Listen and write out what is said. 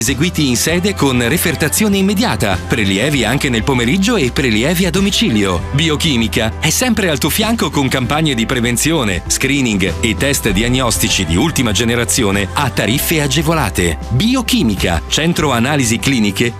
Eseguiti in sede con refertazione immediata, prelievi anche nel pomeriggio e prelievi a domicilio. Biochimica è sempre al tuo fianco con campagne di prevenzione, screening e test diagnostici di ultima generazione a tariffe agevolate. Biochimica, centro analisi cliniche